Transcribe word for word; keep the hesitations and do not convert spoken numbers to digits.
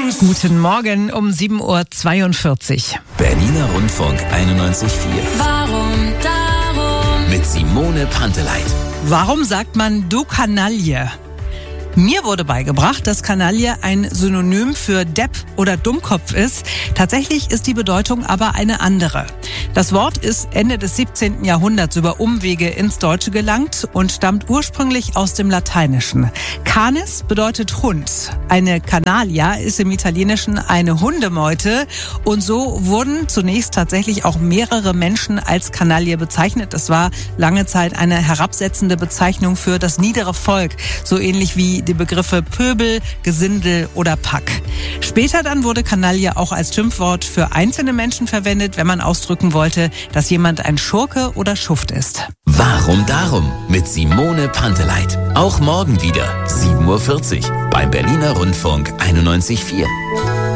Guten Morgen um sieben Uhr zweiundvierzig. Berliner Rundfunk einundneunzig Komma vier. Warum darum? Mit Simone Panteleit. Warum sagt man du Kanaille? Mir wurde beigebracht, dass Kanaille ein Synonym für Depp oder Dummkopf ist. Tatsächlich ist die Bedeutung aber eine andere. Das Wort ist Ende des siebzehnten Jahrhunderts über Umwege ins Deutsche gelangt und stammt ursprünglich aus dem Lateinischen. Canis bedeutet Hund. Eine Canalia ist im Italienischen eine Hundemeute und so wurden zunächst tatsächlich auch mehrere Menschen als Kanaille bezeichnet. Das war lange Zeit eine herabsetzende Bezeichnung für das niedere Volk, so ähnlich wie die Begriffe Pöbel, Gesindel oder Pack. Später dann wurde Kanaille auch als Schimpfwort für einzelne Menschen verwendet, wenn man ausdrücken wollte, dass jemand ein Schurke oder Schuft ist. Warum darum? Mit Simone Panteleit. Auch morgen wieder sieben Uhr vierzig beim Berliner Rundfunk einundneunzig Komma vier.